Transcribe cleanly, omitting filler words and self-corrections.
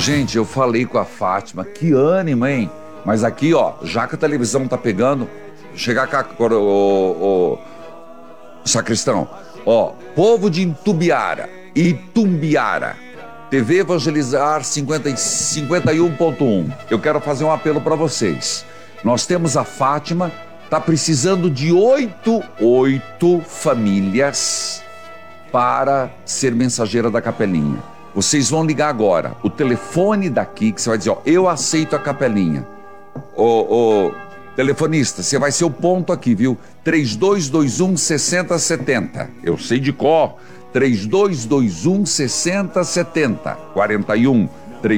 Gente, eu falei com a Fátima, que ânimo, hein? Mas aqui, ó, já que a televisão tá pegando, chegar cá, o sacristão, ó, povo de Itumbiara, TV Evangelizar 51.1. Eu quero fazer um apelo para vocês. Nós temos a Fátima, tá precisando de oito famílias para ser mensageira da capelinha. Vocês vão ligar agora, o telefone daqui, que você vai dizer, ó, eu aceito a capelinha. Ô, telefonista, você vai ser o ponto aqui, viu? 3221-6070. Eu sei de cor. 3221-6070. 41